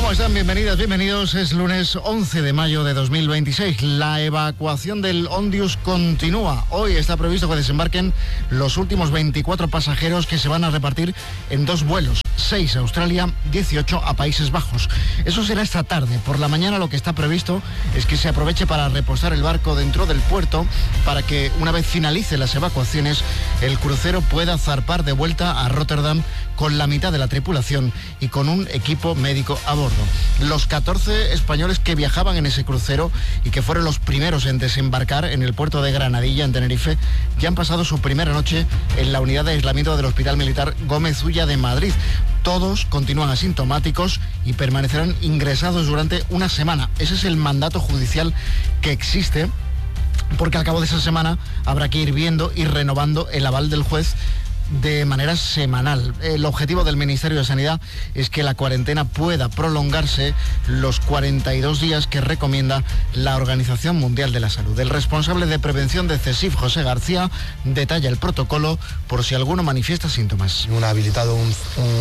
¿Cómo están? Bienvenidas, bienvenidos. Es lunes 11 de mayo de 2026. La evacuación del Ondius continúa. Hoy está previsto que desembarquen los últimos 24 pasajeros que se van a repartir en 2 vuelos. 6 a Australia, 18 a Países Bajos. Eso será esta tarde. Por la mañana lo que está previsto es que se aproveche para repostar el barco dentro del puerto para que una vez finalice las evacuaciones el crucero pueda zarpar de vuelta a Rotterdam con la mitad de la tripulación y con un equipo médico a bordo. Los 14 españoles que viajaban en ese crucero y que fueron los primeros en desembarcar en el puerto de Granadilla, en Tenerife, ya han pasado su primera noche en la unidad de aislamiento del Hospital Militar Gómez Ulla de Madrid. Todos continúan asintomáticos y permanecerán ingresados durante una semana. Ese es el mandato judicial que existe, porque al cabo de esa semana habrá que ir viendo y renovando el aval del juez de manera semanal. El objetivo del Ministerio de Sanidad es que la cuarentena pueda prolongarse los 42 días que recomienda la Organización Mundial de la Salud. El responsable de prevención de CESIF, José García, detalla el protocolo por si alguno manifiesta síntomas. Ha habilitado un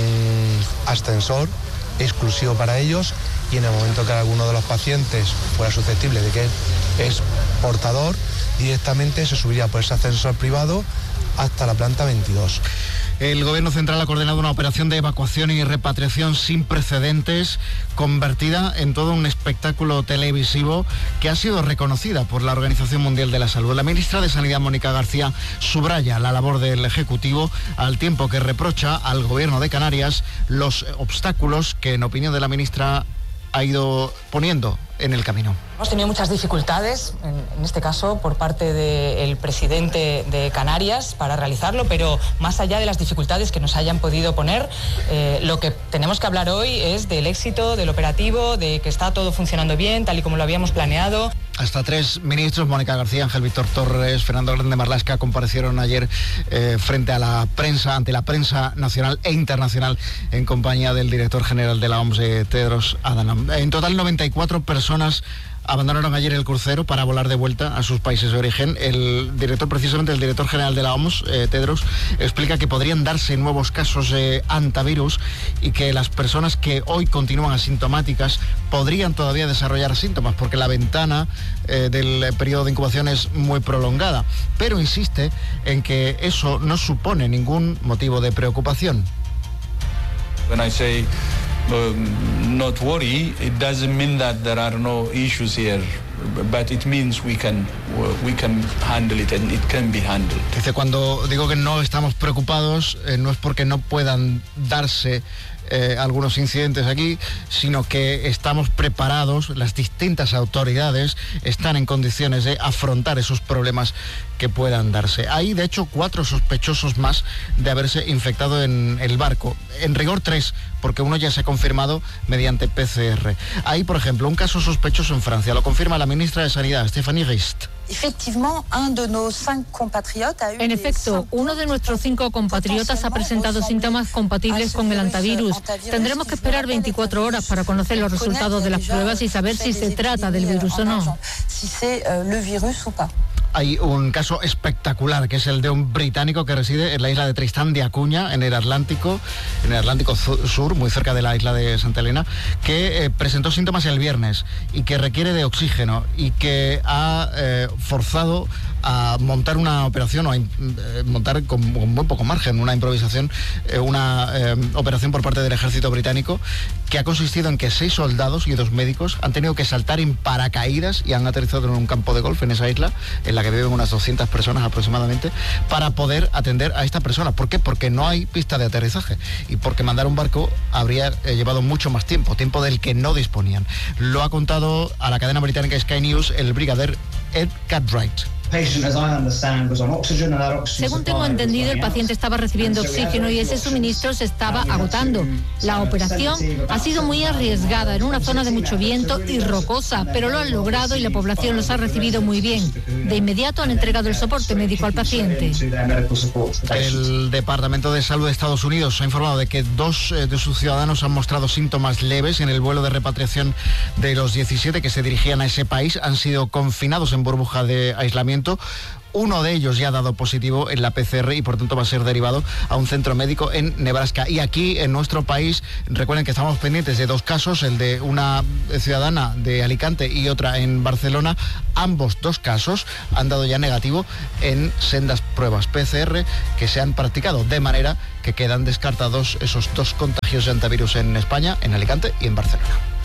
ascensor exclusivo para ellos y en el momento que alguno de los pacientes fuera susceptible de que es portador, directamente se subiría por ese ascensor privado hasta la planta 22. El Gobierno Central ha coordinado una operación de evacuación y repatriación sin precedentes, convertida en todo un espectáculo televisivo que ha sido reconocida por la Organización Mundial de la Salud. La ministra de Sanidad, Mónica García, subraya la labor del Ejecutivo al tiempo que reprocha al Gobierno de Canarias los obstáculos que, en opinión de la ministra, ha ido poniendo en el camino. Hemos tenido muchas dificultades, en este caso por parte del presidente de Canarias para realizarlo, pero más allá de las dificultades que nos hayan podido poner, lo que tenemos que hablar hoy es del éxito del operativo, de que está todo funcionando bien, tal y como lo habíamos planeado. Hasta 3 ministros, Mónica García, Ángel Víctor Torres, Fernando Grande Marlaska, comparecieron ayer frente a la prensa, ante la prensa nacional e internacional, en compañía del director general de la OMS, Tedros Adhanom. En total, 94 personas abandonaron ayer el crucero para volar de vuelta a sus países de origen. El director general de la OMS, Tedros, explica que podrían darse nuevos casos de hantavirus y que las personas que hoy continúan asintomáticas podrían todavía desarrollar síntomas porque la ventana del periodo de incubación es muy prolongada. Pero insiste en que eso no supone ningún motivo de preocupación. When I say not worry, it doesn't mean that there are no issues here, but it means we can handle it and it can be handled. Dice, cuando digo que no estamos preocupados, no es porque no puedan darse algunos incidentes aquí, sino que estamos preparados, las distintas autoridades están en condiciones de afrontar esos problemas que puedan darse. Hay, de hecho, 4 sospechosos más de haberse infectado en el barco. En rigor 3, porque uno ya se ha confirmado mediante PCR. Hay, por ejemplo, un caso sospechoso en Francia. Lo confirma la ministra de Sanidad, Stéphanie Rist. En efecto, uno de nuestros 5 compatriotas ha presentado síntomas compatibles con el hantavirus. Tendremos que esperar 24 horas para conocer los resultados de las pruebas y saber si se trata del virus o no. Hay un caso espectacular, que es el de un británico que reside en la isla de Tristán de Acuña, en el Atlántico Sur, muy cerca de la isla de Santa Elena, que presentó síntomas el viernes y que requiere de oxígeno y que ha forzado a montar una operación o a montar con muy poco margen una improvisación, una operación por parte del ejército británico que ha consistido en que 6 soldados y 2 médicos han tenido que saltar en paracaídas y han aterrizado en un campo de golf en esa isla, en la que viven unas 200 personas aproximadamente, para poder atender a esta persona. ¿Por qué? Porque no hay pista de aterrizaje y porque mandar un barco habría llevado mucho más tiempo del que no disponían. Lo ha contado a la cadena británica Sky News el brigadier Ed Cartwright. Según tengo entendido, el paciente estaba recibiendo oxígeno y ese suministro se estaba agotando. La operación ha sido muy arriesgada en una zona de mucho viento y rocosa, pero lo han logrado y la población los ha recibido muy bien. De inmediato han entregado el soporte médico al paciente. El Departamento de Salud de Estados Unidos ha informado de que 2 de sus ciudadanos han mostrado síntomas leves en el vuelo de repatriación de los 17 que se dirigían a ese país. Han sido confinados en burbuja de aislamiento. Uno de ellos ya ha dado positivo en la PCR y por tanto va a ser derivado a un centro médico en Nebraska. Y aquí en nuestro país, recuerden que estamos pendientes de 2 casos, el de una ciudadana de Alicante y otra en Barcelona. Ambos 2 casos han dado ya negativo en sendas pruebas PCR que se han practicado, de manera que quedan descartados esos 2 contagios de antivirus en España, en Alicante y en Barcelona.